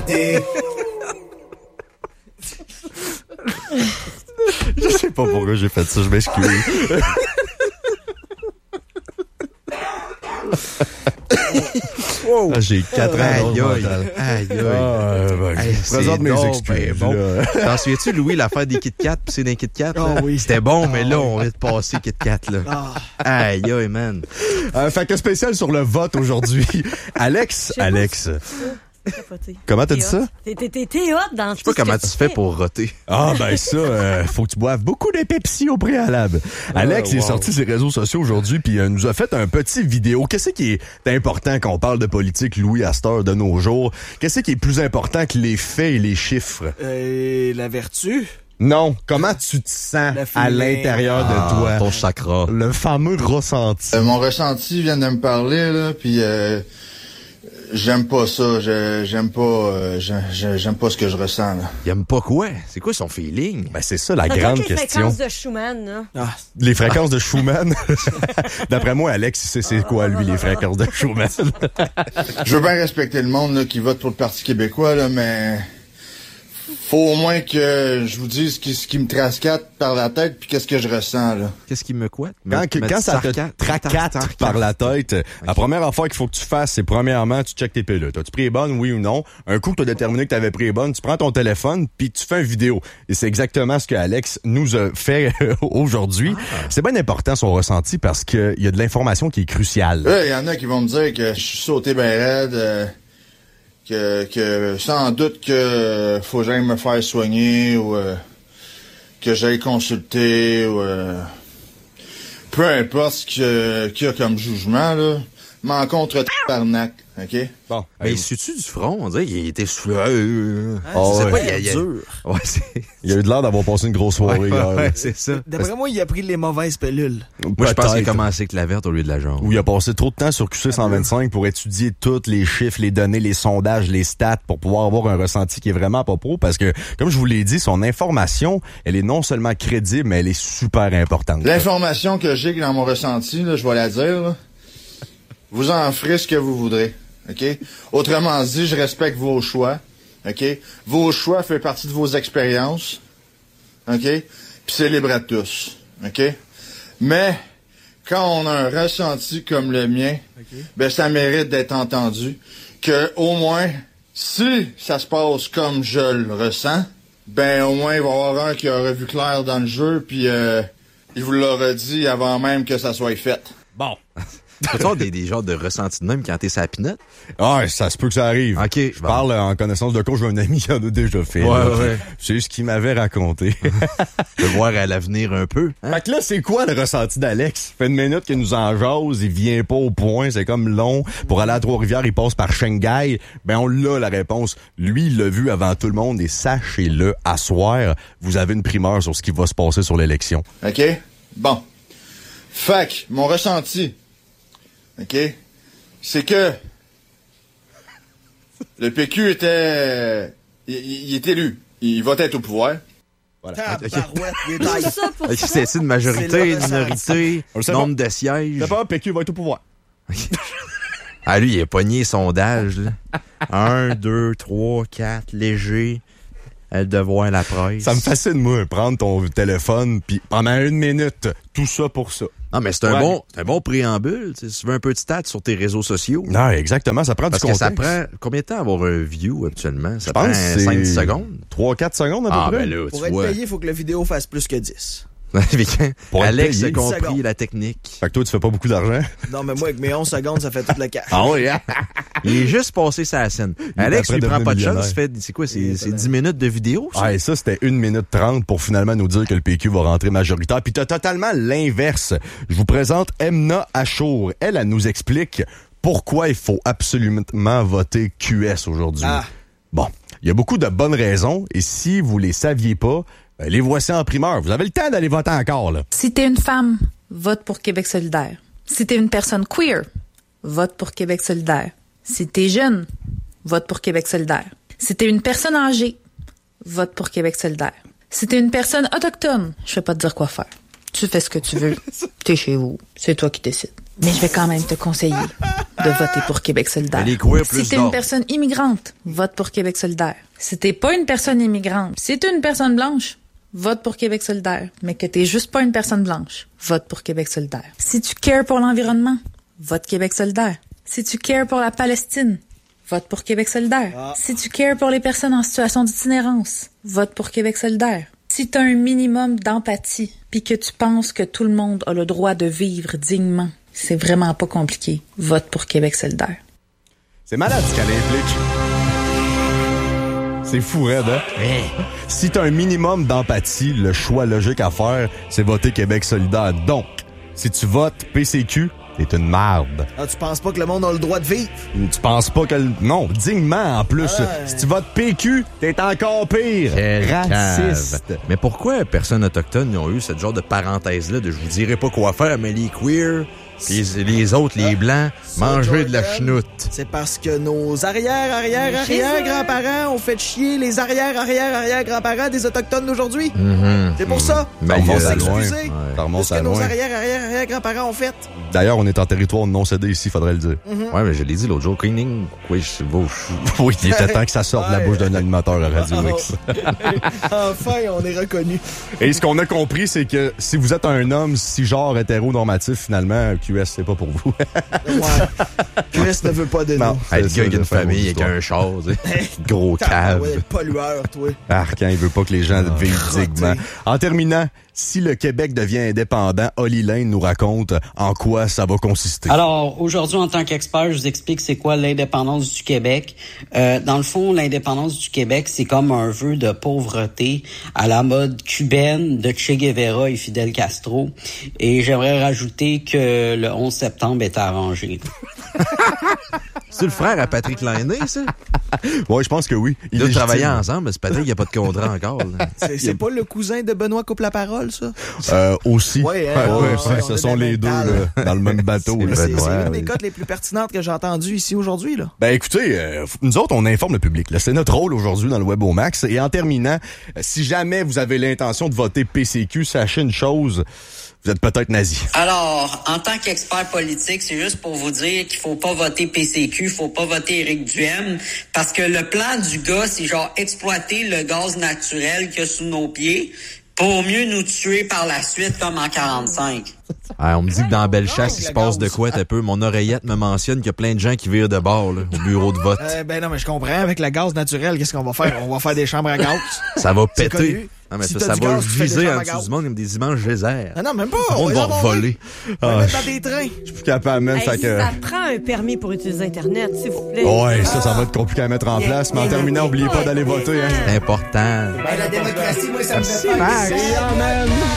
idée. Je sais pas pourquoi j'ai fait ça, je m'excuse. Wow. Ah, j'ai 4 ans. Aïe. Je présente mes excuses. Bon. là. T'en souviens-tu, Louis, l'affaire des Kit Kat, pis c'est d'un Kit Kat? Ah oui. C'était bon, mais là, on vient de passer Kit Kat, là. Aïe, man. Fait que spécial sur le vote aujourd'hui. Alex, Capoté. comment t'as dit ça? T'es hot dans Je sais pas comment tu fais pour roter. Ah ben ça, faut que tu boives beaucoup de Pepsi au préalable. Alex est sorti ses réseaux sociaux aujourd'hui puis nous a fait un petit vidéo. Qu'est-ce qui est important quand on parle de politique, Louis, à cette heure de nos jours? Qu'est-ce qui est plus important que les faits et les chiffres? La vertu? Non, comment tu te sens à l'intérieur de toi? Ton chakra. Le fameux ressenti. Mon ressenti vient de me parler, là, puis j'aime pas ça. J'aime pas ce que je ressens, là. Il aime pas quoi? C'est quoi son feeling? Ben c'est ça la grande les question. fréquences de Schumann, là. Les fréquences de Schumann. D'après moi, Alex, c'est quoi, lui, les fréquences de Schumann? Je veux bien respecter le monde là, qui vote pour le Parti québécois, là, mais faut au moins que je vous dise ce qui me trascate par la tête puis qu'est-ce que je ressens, là. Qu'est-ce qui me quoi? Quand ça te tracate par la tête, la première affaire qu'il faut que tu fasses, c'est premièrement, tu checkes tes pilules. As-tu pris les bonnes, oui ou non? Un coup que tu as déterminé que tu avais pris les bonnes, tu prends ton téléphone puis tu fais une vidéo. Et c'est exactement ce que Alex nous a fait aujourd'hui. C'est bien important son ressenti parce qu'il y a de l'information qui est cruciale. Il y en a qui vont me dire que je suis sauté ben raide, que sans doute que faut que j'aille me faire soigner ou que j'aille consulter ou peu importe ce qu'il y a comme jugement, là, m'en contre tabarnak, OK? Bon. Mais il suit-tu du front? On dirait qu'il était sous Dur. Ouais, c'est... Il a eu de l'air d'avoir passé une grosse soirée. Ouais, c'est ça. D'après moi, il a pris les mauvaises pilules. Moi, je pense qu'il a Peut-être. commencé avec la verte au lieu de la jaune. Où il a passé trop de temps sur QC 125 pour étudier tous les chiffres, les données, les sondages, les stats pour pouvoir avoir un ressenti qui est vraiment pas pro parce que, comme je vous l'ai dit, son information, elle est non seulement crédible, mais elle est super importante. L'information que j'ai dans mon ressenti, là, je vais la dire, là, vous en ferez ce que vous voudrez, OK? Autrement dit, je respecte vos choix, OK? Vos choix font partie de vos expériences, OK? Puis c'est libre à tous, OK? Mais quand on a un ressenti comme le mien, ben ça mérite d'être entendu. Que au moins, si ça se passe comme je le ressens, ben au moins il va y avoir un qui aura vu clair dans le jeu, puis il vous l'aura dit avant même que ça soit fait. Bon. Tu peux avoir des genres de ressentis de même quand t'es sur la pinotte? Ah, ça se peut que ça arrive. OK. Je parle en connaissance de cause, j'ai un ami qui en a déjà fait. Ouais, là. ouais. C'est ce qu'il m'avait raconté. De voir à l'avenir un peu. Hein? Fait que là, c'est quoi le ressenti d'Alex? Fait une minute qu'il nous en jase, il vient pas au point, c'est comme long. Pour aller à Trois-Rivières, il passe par Shanghai. Ben, on l'a la réponse. Lui, il l'a vu avant tout le monde et sachez-le, à soir, vous avez une primeur sur ce qui va se passer sur l'élection. OK? Bon. Fait que, mon ressenti, OK? C'est que le PQ était... Il est élu. Il va être au pouvoir. Tabarouette, les Tout tailles. ça pour ça. C'est une majorité, C'est le une minorité, On le sait nombre de sièges. D'abord, PQ va être au pouvoir. Ah, lui, il a pogné les sondages, là. 1, 2, 3, 4, léger. Elle devoir la presse. Ça me fascine, moi, prendre ton téléphone, puis pendant une minute, tout ça pour ça. Non, mais c'est un bon préambule. Tu sais, si tu veux un peu de stats sur tes réseaux sociaux. Non, exactement, ça prend Parce du que contexte. ça prend combien de temps avoir un view actuellement? Ça Je prend pense que c'est 5 secondes? 3-4 secondes à peu près. Ben là, Pour tu être vois. payé, il faut que la vidéo fasse plus que 10. Pour être Alex payé. a compris Secondes. la technique. Fait que toi, tu fais pas beaucoup d'argent. Non, mais moi, avec mes 11 secondes, ça fait toute le cash. Ah oui, hein? Il est juste passé sa scène. Alex, après lui prend devenu pas de millionnaire. chance. C'est quoi? C'est 10 minutes de vidéo, ça? Ah, et ça, c'était 1 minute 30 pour finalement nous dire que le PQ va rentrer majoritaire. Puis t'as totalement l'inverse. Je vous présente Emna Achour. Elle nous explique pourquoi il faut absolument voter QS aujourd'hui. Ah. Bon, il y a beaucoup de bonnes raisons. Et si vous les saviez pas, ben, les voici en primeur. Vous avez le temps d'aller voter encore, là. Si t'es une femme, vote pour Québec solidaire. Si t'es une personne queer, vote pour Québec solidaire. Si t'es jeune, vote pour Québec solidaire. Si t'es une personne âgée, vote pour Québec solidaire. Si t'es une personne autochtone, je vais pas te dire quoi faire. Tu fais ce que tu veux. T'es chez vous. C'est toi qui décides. Mais je vais quand même te conseiller de voter pour Québec solidaire. Les queers plus Si t'es d'or. une personne immigrante, vote pour Québec solidaire. Si t'es pas une personne immigrante, si t'es une personne blanche, vote pour Québec solidaire. Mais que t'es juste pas une personne blanche, vote pour Québec solidaire. Si tu cares pour l'environnement, vote Québec solidaire. Si tu cares pour la Palestine, vote pour Québec solidaire. Si tu cares pour les personnes en situation d'itinérance, vote pour Québec solidaire. Si t'as un minimum d'empathie, puis que tu penses que tout le monde a le droit de vivre dignement, c'est vraiment pas compliqué. Vote pour Québec solidaire. C'est malade ce qu'elle implique. C'est fou, raide, hein? Si t'as un minimum d'empathie, le choix logique à faire, c'est voter Québec solidaire. Donc, si tu votes PCQ, t'es une marde. Ah, tu penses pas que le monde a le droit de vivre? Tu penses pas que... Non, dignement en plus. Si tu votes PQ, t'es encore pire. Quel Raciste. cave. Mais pourquoi personnes autochtones ont eu ce genre de parenthèse-là de je vous dirai pas quoi faire, mais les queers, pis les autres, les blancs, manger de la chenoute. C'est parce que nos arrière-grands-parents ont fait chier les arrière-grands-parents des Autochtones d'aujourd'hui. C'est pour ça. Ben, On va il y a s'excuser. loin. Ça remonte Ce que à nos loin. arrière-grands-parents ont fait. D'ailleurs, on est en territoire non cédé ici, faudrait le dire. Ouais, mais je l'ai dit l'autre jour, cleaning, oui, je Oui, il était temps que ça sorte de la bouche d'un animateur à Radio X. Enfin, on est reconnu. Et ce qu'on a compris, c'est que si vous êtes un homme cisgenre hétéronormatif, finalement, QS, c'est pas pour vous. Ouais. Chris ne veut pas de Non. nous. Hey, le C'est gars ça, avec de une faire famille, vos avec histoires. un char, tu sais. Gros cave. Ouais, pollueur, toi. Quand il veut pas que les gens vivent dignement. En terminant, si le Québec devient indépendant, Holly Lane nous raconte en quoi ça va consister. Alors, aujourd'hui, en tant qu'expert, je vous explique c'est quoi l'indépendance du Québec. Dans le fond, l'indépendance du Québec, c'est comme un vœu de pauvreté à la mode cubaine de Che Guevara et Fidel Castro. Et j'aimerais rajouter que le 11 septembre est arrangé. C'est le frère à Patrick Lainé, ça? Ouais, je pense que oui. Ils doivent travailler légitime. ensemble, mais c'est Patrick, il n'y a pas de contrat encore. Là. C'est pas le cousin de Benoît Coupe la parole, ça? Aussi. Ouais, hein, Ouais, on ce est sont dans le les même deux tal. là, dans le même bateau. là. C'est Benoît, une des oui. cotes les plus pertinentes que j'ai entendues ici aujourd'hui, là. Ben écoutez, nous autres, on informe le public. Là. C'est notre rôle aujourd'hui dans le Web au Max. Et en terminant, si jamais vous avez l'intention de voter PCQ, sachez une chose, vous êtes peut-être nazi. Alors, en tant qu'expert politique, c'est juste pour vous dire qu'il faut pas voter PCQ, faut pas voter Éric Duhaime, parce que le plan du gars, c'est genre exploiter le gaz naturel qu'il y a sous nos pieds pour mieux nous tuer par la suite comme en 45. On me dit que dans Bellechasse, il se passe de quoi, t'as peu. Mon oreillette me mentionne qu'il y a plein de gens qui virent de bord, là, au bureau de vote. Ben non, mais je comprends. Avec le gaz naturel, qu'est-ce qu'on va faire? On va faire des chambres à gaz. Ça va C'est connu. péter. Non, mais Si ça t'as du va gaz, tu fais des viser chambres en à dessous gaz. du monde comme des immenses geysers. Non, même pas. On va voler. On va mettre dans des trains. Je suis plus capable même, Hey, fait que... Ça prend un permis pour utiliser Internet, s'il vous plaît. Ouais, ça va être compliqué à mettre en place. Mais en terminant, n'oubliez pas d'aller voter. Hein. C'est important. La démocratie, moi, ça me fait peur. Max.